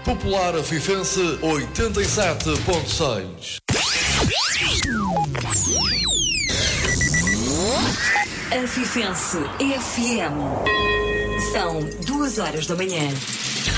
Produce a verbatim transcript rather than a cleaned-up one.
Popular Afifense oitenta e sete ponto seis. Afifense F M. São duas horas da manhã.